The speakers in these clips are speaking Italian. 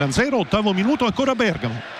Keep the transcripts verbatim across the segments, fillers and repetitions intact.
zero, ottavo minuto, ancora Bergamo.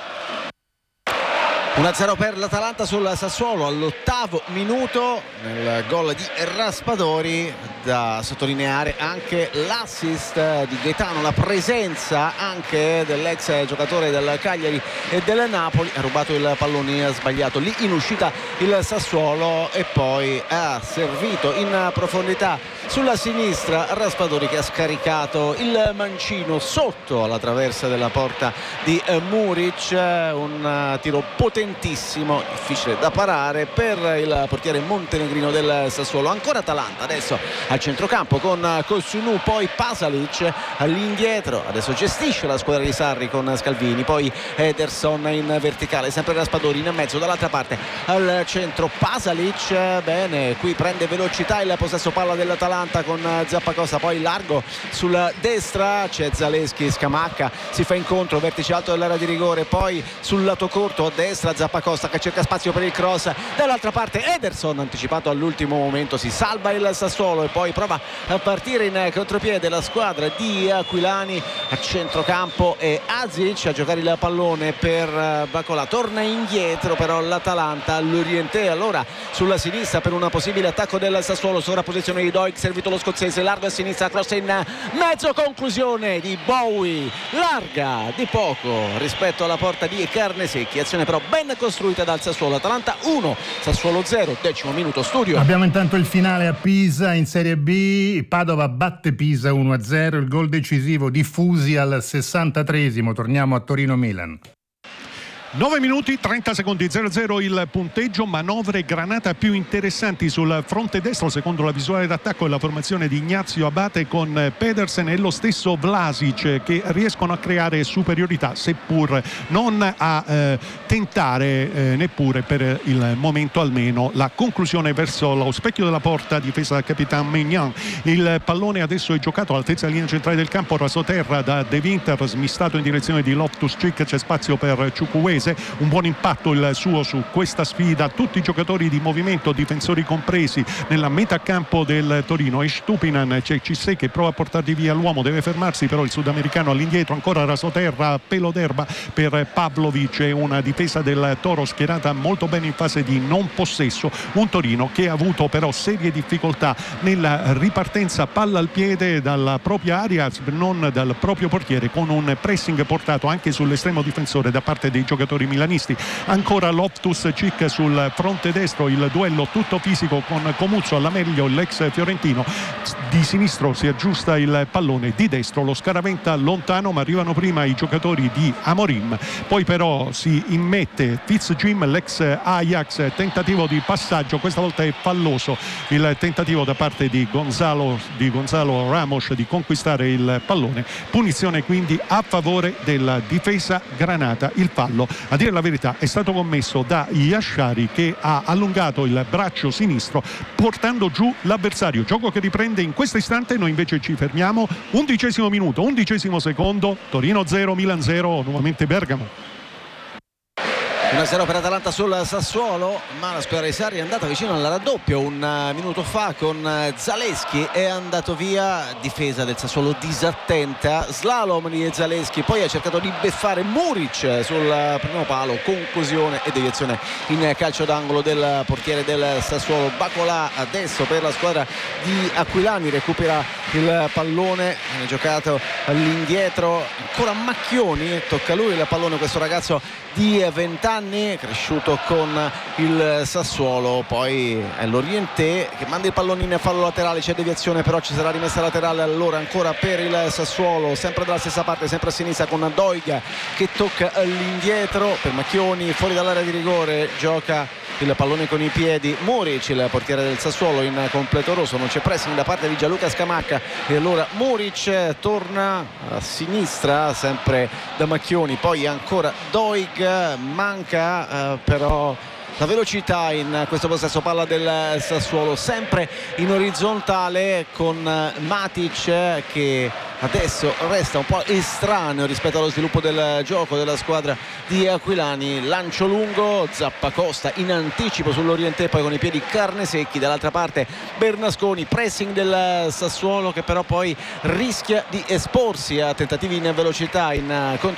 uno a zero per l'Atalanta sul Sassuolo all'ottavo minuto, nel gol di Raspadori. Da sottolineare anche l'assist di Gaetano, la presenza anche dell'ex giocatore del Cagliari e del Napoli. Ha rubato il pallone, ha sbagliato lì in uscita il Sassuolo e poi ha servito in profondità sulla sinistra Raspadori, che ha scaricato il mancino sotto alla traversa della porta di Muric. Un tiro potentissimo, difficile da parare per il portiere montenegrino del Sassuolo. Ancora Atalanta adesso al centrocampo con Kosunu, poi Pasalic all'indietro, adesso gestisce la squadra di Sarri con Scalvini, poi Ederson in verticale, sempre Raspadori in mezzo, dall'altra parte al centro Pasalic. Bene, qui prende velocità il possesso palla dell'Atalanta con Zappacosta, poi largo sulla destra c'è Zaleschi, Scamacca si fa incontro, vertice alto dell'area di rigore, poi sul lato corto a destra Zappacosta che cerca spazio per il cross, dall'altra parte Ederson anticipato all'ultimo momento, si salva il Sassuolo e poi prova a partire in contropiede la squadra di Aquilani a centrocampo e Azic a giocare il pallone per Bacola, torna indietro però l'Atalanta all'Orientè, allora sulla sinistra per un possibile attacco del Sassuolo, sovrapposizione di Doig, servito lo scozzese, largo a sinistra, cross in mezzo, conclusione di Bowie, larga di poco rispetto alla porta di Carnesecchi, azione però ben costruita dal Sassuolo. Atalanta uno, Sassuolo zero, decimo minuto studio. Abbiamo intanto il finale a Pisa in Serie B, Padova batte Pisa uno a zero, il gol decisivo di Fusi al sessantatreesimo. Torniamo a Torino-Milan. nove minuti trenta secondi, zero a zero il punteggio. Manovre Granata più interessanti sul fronte destro secondo la visuale d'attacco e la formazione di Ignazio Abate, con Pedersen e lo stesso Vlasic che riescono a creare superiorità, seppur non a eh, tentare eh, neppure per il momento almeno la conclusione verso lo specchio della porta difesa dal capitano Maignan. Il pallone adesso è giocato all'altezza della linea centrale del campo, rasoterra da De Winter, smistato in direzione di Loftus-Cheek, c'è spazio per Ciucuese. Un buon impatto il suo su questa sfida, tutti i giocatori di movimento, difensori compresi nella metà campo del Torino. E Stupinan, c'è Cissé che prova a portargli via l'uomo, deve fermarsi però il sudamericano all'indietro, ancora rasoterra, pelo d'erba per Pavlovic e una difesa del Toro schierata molto bene in fase di non possesso. Un Torino che ha avuto però serie difficoltà nella ripartenza palla al piede dalla propria area, non dal proprio portiere, con un pressing portato anche sull'estremo difensore da parte dei giocatori milanisti. Ancora Loftus-Cheek sul fronte destro, il duello tutto fisico con Comuzzo alla meglio, l'ex fiorentino. Di sinistro si aggiusta il pallone, di destro lo scaraventa lontano, ma arrivano prima i giocatori di Amorim, poi però si immette Fitzjim, l'ex Ajax, tentativo di passaggio, questa volta è falloso il tentativo da parte di Gonzalo, di Gonzalo Ramos di conquistare il pallone, punizione quindi a favore della difesa granata. Il fallo, a dire la verità, è stato commesso da Yashari, che ha allungato il braccio sinistro portando giù l'avversario. Gioco che riprende in questo istante, noi invece ci fermiamo. Undicesimo minuto, undicesimo secondo, Torino zero, Milan zero, nuovamente Bergamo. uno a zero per Atalanta sul Sassuolo, ma la squadra di Sarri è andata vicino al raddoppio un minuto fa con Zaleschi, è andato via, difesa del Sassuolo disattenta, slalom di Zaleschi, poi ha cercato di beffare Muric sul primo palo, conclusione e deviazione in calcio d'angolo del portiere del Sassuolo. Bacola adesso per la squadra di Aquilani, recupera il pallone, è giocato all'indietro, ancora Macchioni, tocca a lui il pallone, questo ragazzo di venti anni, cresciuto con il Sassuolo. Poi è l'Orientè che manda il pallone in fallo laterale, c'è deviazione però ci sarà rimessa laterale allora ancora per il Sassuolo, sempre dalla stessa parte, sempre a sinistra con Doig che tocca all'indietro per Macchioni, fuori dall'area di rigore, gioca il pallone con i piedi Muric, il portiere del Sassuolo in completo rosso, non c'è pressing da parte di Gianluca Scamacca e allora Muric torna a sinistra sempre da Macchioni, poi ancora Doig, manca eh, però la velocità in questo possesso palla del Sassuolo, sempre in orizzontale con Matic che adesso resta un po' estraneo rispetto allo sviluppo del gioco della squadra di Aquilani. Lancio lungo, Zappacosta in anticipo sull'Orientè, poi con i piedi Carnesecchi, dall'altra parte Bernasconi, pressing del Sassuolo che però poi rischia di esporsi a tentativi in velocità in contro